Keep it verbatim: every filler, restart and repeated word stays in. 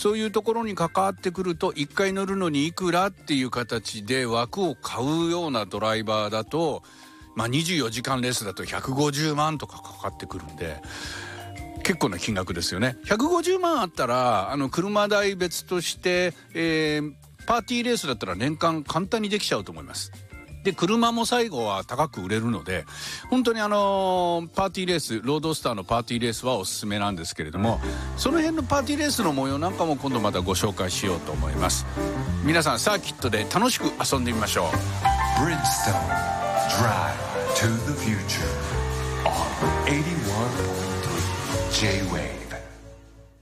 そういうところに関わってくるといっかい乗るのにいくらっていう形で枠を買うようなドライバーだと、まあ、にじゅうよじかんレースだとひゃくごじゅうまんとかかかってくるんで結構な金額ですよね。ひゃくごじゅうまんあったらあの車代別として、えー、パーティーレースだったら年間簡単にできちゃうと思います。で車も最後は高く売れるので本当にあのパーティーレースロードスターのパーティーレースはおすすめなんですけれども、その辺のパーティーレースの模様なんかも今度またご紹介しようと思います。皆さんサーキットで楽しく遊んでみましょう。 Bridgestone Drive to the Future on エイティワンポイントスリー J-Wave